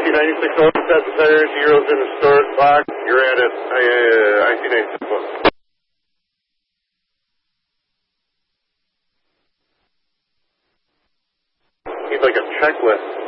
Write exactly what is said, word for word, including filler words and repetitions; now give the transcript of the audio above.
C ninety-six oh, set the tires, zeros in the storage box. You're at it, uh, I C ninety-six oh. He's like a checklist.